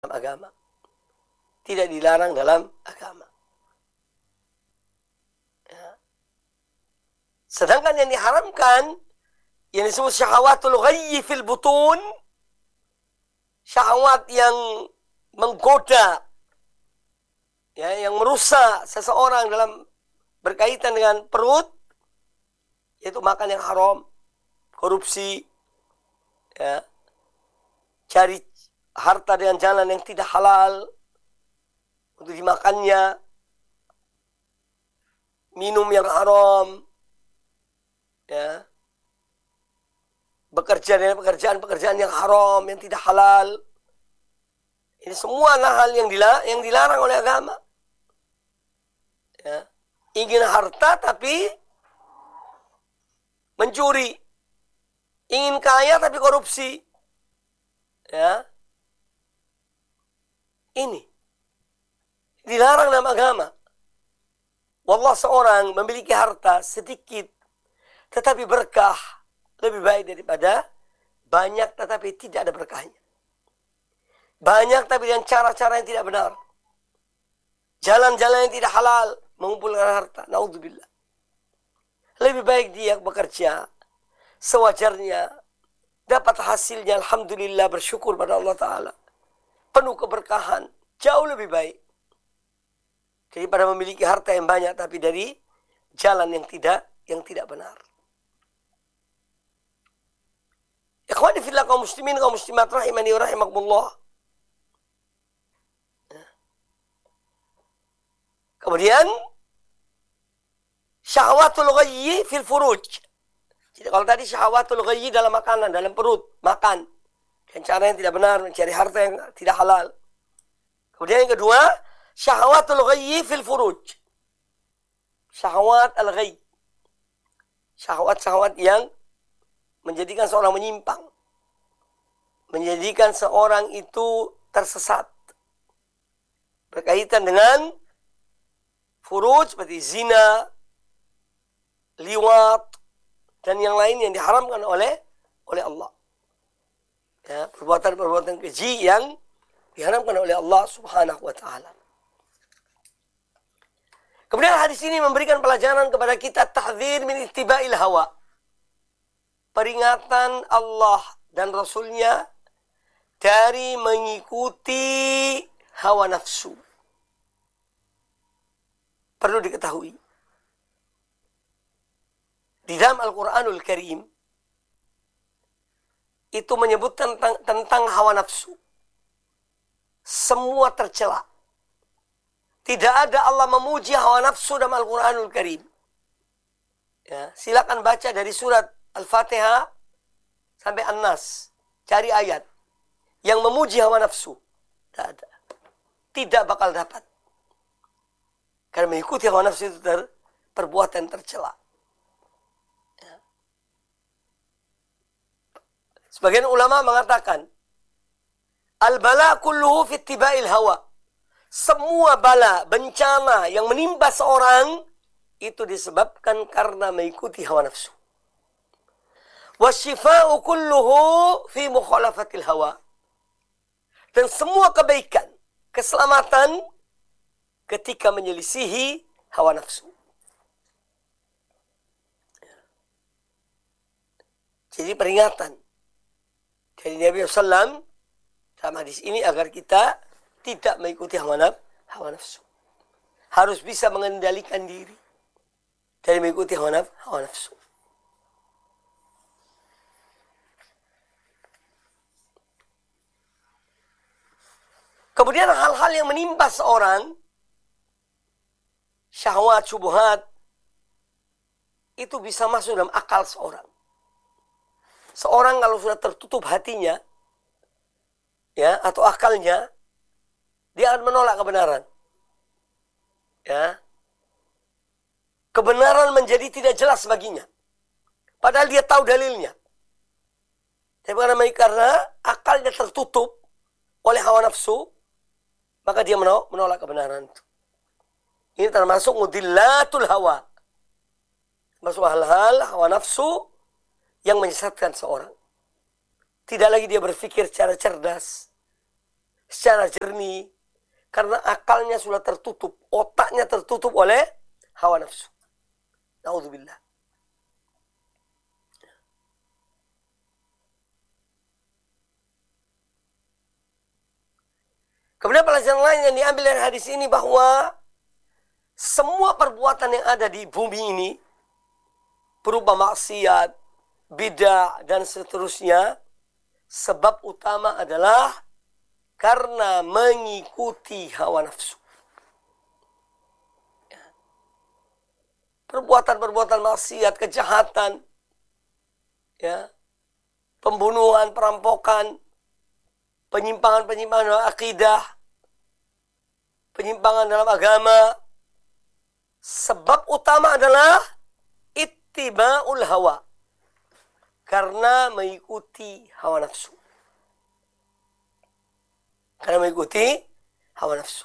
agama. Tidak dilarang dalam agama. Ya. Sedangkan yang diharamkan, yang disebut syahawatul ghayyi fil butun, syahwat yang menggoda, ya, yang merusak seseorang dalam berkaitan dengan perut, yaitu makan yang haram, korupsi, ya, cari harta dengan jalan yang tidak halal untuk dimakannya, minum yang haram, ya, bekerja dengan pekerjaan yang haram, yang tidak halal. Ini semua hal yang dilarang oleh agama. Ya. Ingin harta tapi mencuri, ingin kaya tapi korupsi. Ya. Ini dilarang dalam agama. Wallah, seorang memiliki harta sedikit tetapi berkah lebih baik daripada banyak tetapi tidak ada berkahnya. Banyak tapi dengan cara-cara yang tidak benar, jalan-jalan yang tidak halal, mengumpulkan harta. Naudzubillah. Lebih baik dia bekerja sewajarnya, dapat hasilnya, alhamdulillah, bersyukur pada Allah Ta'ala, penuh keberkahan, jauh lebih baik daripada memiliki harta yang banyak tapi dari jalan yang tidak benar. Ikhwani fillah, kaum muslimin, kaum muslimat rahimani wa rahimakumullah. Kemudian syahwatul ghayyi fil furuj. Jadi kalau tadi syahwatul ghayyi dalam makanan, dalam perut, makan dengan cara yang tidak benar, mencari harta yang tidak halal. Kemudian yang kedua, syahwatul ghayyi fil furuj. Syahwat al-ghayy. Syahwat-syahwat yang menjadikan seorang menyimpang, menjadikan seorang itu tersesat, berkaitan dengan furuj seperti zina, liwat, dan yang lain yang diharamkan oleh Allah. Ya, perbuatan-perbuatan keji yang diharamkan oleh Allah Subhanahu wa Ta'ala. Kemudian hadis ini memberikan pelajaran kepada kita, tahdzir min ittiba'il hawa. Peringatan Allah dan Rasulnya dari mengikuti hawa nafsu. Perlu diketahui, di dalam Al-Quranul Karim itu menyebut tentang hawa nafsu. Semua tercela. Tidak ada Allah memuji hawa nafsu dalam Al-Quranul Karim. Ya, silakan baca dari surat Al-Fatihah sampai An-Nas. Cari ayat yang memuji hawa nafsu. Tidak ada. Tidak bakal dapat. Karena mengikuti hawa nafsu itu perbuatan tercela. Ya. Sebagian ulama mengatakan, al-bala kulluhu fi ittiba'il hawa. Semua bala, bencana yang menimpa seorang itu disebabkan karena mengikuti hawa nafsu. Wasyifa'u kulluhu fi mukhalafatil hawa. Dan semua kebaikan, keselamatan ketika menyelisihi hawa nafsu. Jadi peringatan dari Nabi SAW dalam hadis ini agar kita tidak mengikuti hawa nafsu. Harus bisa mengendalikan diri dari mengikuti hawa nafsu. Kemudian hal-hal yang menimpa seorang, syahwat, syubhat, itu bisa masuk dalam akal seorang. Seorang kalau sudah tertutup hatinya, ya, atau akalnya, dia akan menolak kebenaran. Ya. Kebenaran menjadi tidak jelas baginya. Padahal dia tahu dalilnya. Tapi karena akalnya tertutup oleh hawa nafsu, maka dia menolak kebenaran itu. Ini termasuk mudillatul hawa. Masuk hal-hal hawa nafsu yang menyesatkan seorang. Tidak lagi dia berpikir secara cerdas, secara jernih. Karena akalnya sudah tertutup, otaknya tertutup oleh hawa nafsu. Na'udzubillah. Kemudian pelajaran lain yang diambil dari hadis ini bahwa semua perbuatan yang ada di bumi ini berupa maksiat, bidah, dan seterusnya, sebab utama adalah karena mengikuti hawa nafsu. Perbuatan-perbuatan maksiat, kejahatan, ya, pembunuhan, perampokan, penyimpangan-penyimpangan dalam akidah, penyimpangan dalam agama, sebab utama adalah ittiba'ul hawa. Karena mengikuti hawa nafsu. Karena mengikuti hawa nafsu.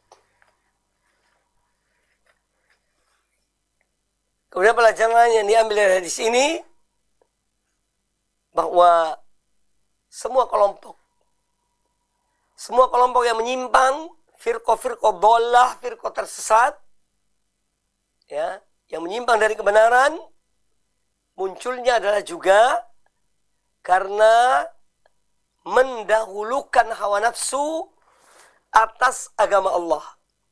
Kemudian pelajaran yang diambil dari hadis ini, bahwa semua kelompok yang menyimpang, firqah dhallah, firqah tersesat, ya, yang menyimpang dari kebenaran, munculnya adalah juga karena mendahulukan hawa nafsu atas agama Allah.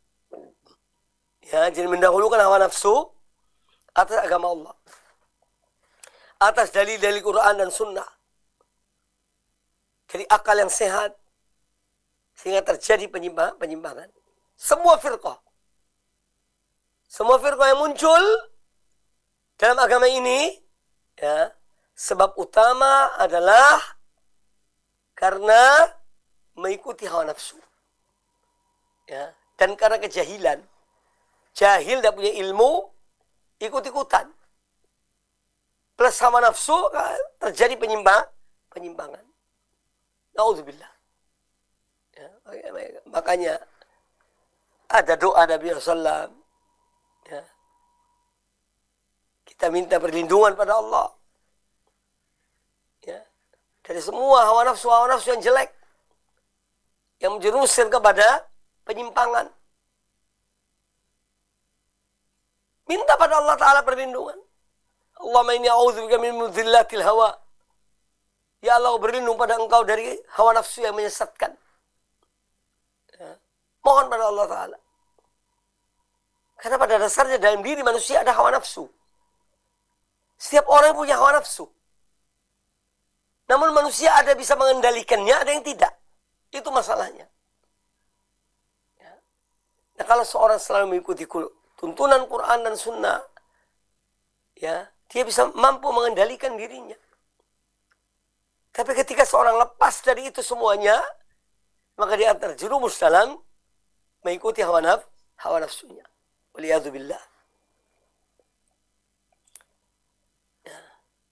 Ya, jadi mendahulukan hawa nafsu atas agama Allah, atas dalil-dalil Quran dan Sunnah. Jadi akal yang sehat, sehingga terjadi penyimpangan. Semua firqah yang muncul dalam agama ini, ya, sebab utama adalah karena mengikuti hawa nafsu, ya, dan karena kejahilan. Jahil, tidak punya ilmu, ikut-ikutan. Plus hawa nafsu, terjadi penyimpangan. Na'udzubillah. Ya, makanya ada doa Nabi SAW. Ya. Kita minta perlindungan pada Allah, ya, dari semua hawa nafsu yang jelek, yang menjerumuskan kepada penyimpangan. Minta pada Allah Ta'ala perlindungan. Allahumma inni a'udzubika min mudhillatil hawa. Ya Allah, berlindung pada engkau dari hawa nafsu yang menyesatkan. Ya. Mohon pada Allah Ta'ala. Karena pada dasarnya dalam diri manusia ada hawa nafsu. Setiap orang punya hawa nafsu. Namun manusia ada bisa mengendalikannya, ada yang tidak. Itu masalahnya. Ya. Nah, kalau seorang selalu mengikuti tuntunan Quran dan Sunnah, ya, dia bisa mampu mengendalikan dirinya. Tapi ketika seorang lepas dari itu semuanya, maka dia terjerumus dalam mengikuti hawa nafsunya. Waliyadzubillah. Ya.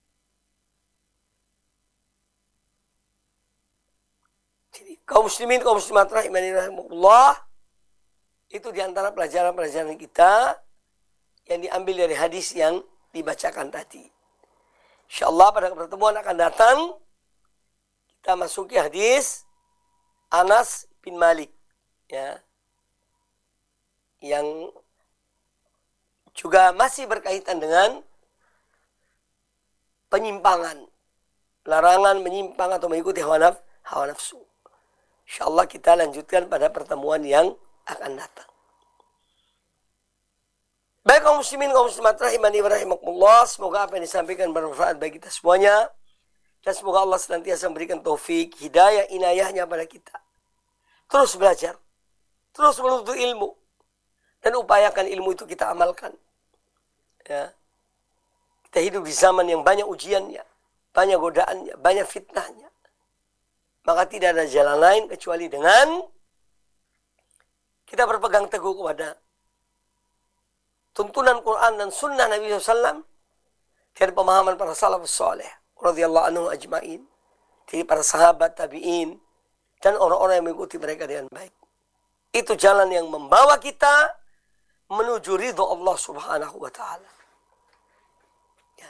Jadi kaum muslimin, kaum muslimat rahimani rahimakumullah, itu diantara pelajaran-pelajaran kita yang diambil dari hadis yang dibacakan tadi. InsyaAllah pada pertemuan akan datang, kita masuki hadis Anas bin Malik, ya, yang juga masih berkaitan dengan penyimpangan, larangan menyimpang atau mengikuti hawa nafsu. InsyaAllah kita lanjutkan pada pertemuan yang akan datang. Baik kaum muslimin, kaum muslimat rahimani wa rahimakumullah, semoga apa yang disampaikan bermanfaat bagi kita semuanya, dan semoga Allah senantiasa memberikan taufik, hidayah, inayahnya pada kita. Terus belajar, terus menuntut ilmu, dan upayakan ilmu itu kita amalkan. Ya. Kita hidup di zaman yang banyak ujiannya, banyak godaannya, banyak fitnahnya. Maka tidak ada jalan lain kecuali dengan kita berpegang teguh kepada tuntunan Quran dan Sunnah Nabi SAW dari pemahaman para salafus saleh radhiyallahu anhum ajma'in, dari para sahabat, tabi'in, dan orang-orang yang mengikuti mereka dengan baik. Itu jalan yang membawa kita menuju ridho Allah Subhanahu wa Ta'ala. Ya.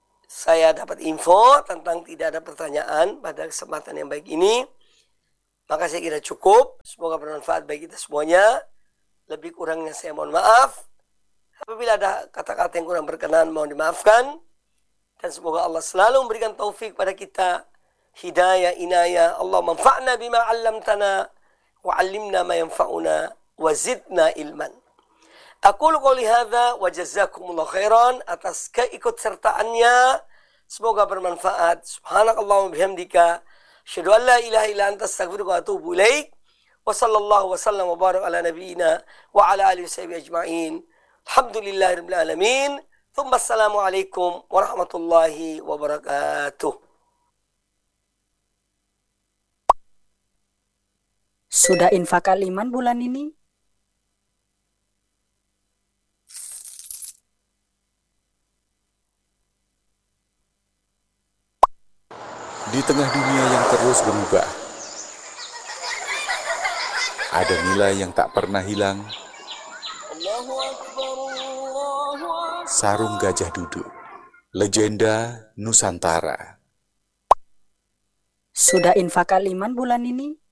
Saya dapat info tentang tidak ada pertanyaan pada kesempatan yang baik ini. Maka saya kira cukup. Semoga bermanfaat bagi kita semuanya. Lebih kurangnya saya mohon maaf. Apabila ada kata-kata yang kurang berkenan, mohon dimaafkan. Dan semoga Allah selalu memberikan taufik pada kita. Hidayah, inayah. Allah manfa'na bima 'allamtana wa 'allimna ma yanfa'una wa zidna ilman. Aqulu qouli hadza wa jazakumullahu khairan atas keikutsertaannya. Semoga bermanfaat. Subhanakallahumma bihamdika asyhadu an la ilaha illa anta astaghfiruka wa atubu ilaik. Wa sallallahu wa sallam wa barak ala nabiyyina wa ala alihi washabihi ajma'in. Alhamdulillahirabbil alamin. Tsumma assalamu alaikum warahmatullahi wabarakatuh. Sudah infak Al-Iman bulan ini? Di tengah dunia yang terus berubah, ada nilai yang tak pernah hilang. Sarung Gajah Duduk, legenda Nusantara. Sudah infak Al-Iman bulan ini?